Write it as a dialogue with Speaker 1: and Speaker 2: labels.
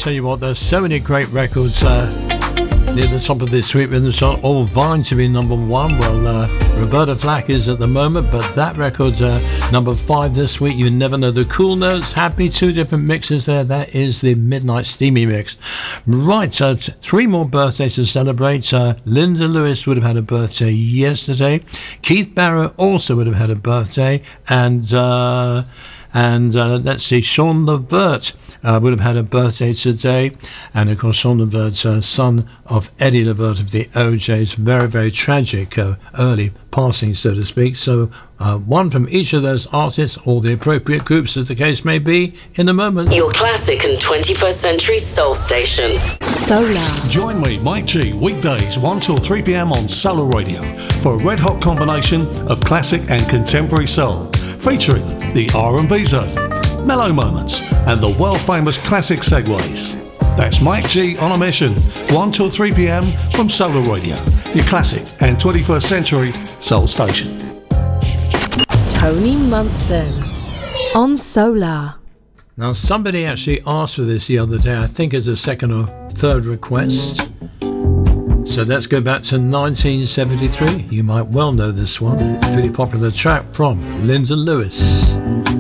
Speaker 1: tell you what, there's so many great records near the top of this Sweet Rhythm chart, all vying to be number one. Well, Roberta Flack is at the moment, but that record's number 5 this week. You Never Know. The Cool Notes, happy 2 different mixes there. That is the Midnight Steamy mix. Right, so 3 more birthdays to celebrate. Linda Lewis would have had a birthday yesterday. Keith Barrow also would have had a birthday, and let's see, Sean Levert would have had a birthday today, and of course Sean Levert's son of Eddie Levert of the OJ's. Very, very tragic early passing, so to speak. So one from each of those artists, or the appropriate groups as the case may be, in a moment.
Speaker 2: Your classic and 21st century soul station, Solar.
Speaker 3: Join me, Mike G, weekdays 1 till 3 p.m. on Solar Radio for a red hot combination of classic and contemporary soul, featuring the R&B zone, mellow moments, and the world-famous classic segues. That's Mike G on a mission, 1 till 3 p.m. from Solar Radio, your classic and 21st century soul station.
Speaker 4: Tony Munson on Solar.
Speaker 1: Now, somebody actually asked for this the other day, I think as a second or third request. So let's go back to 1973. You might well know this one. Pretty popular track from Linda Lewis.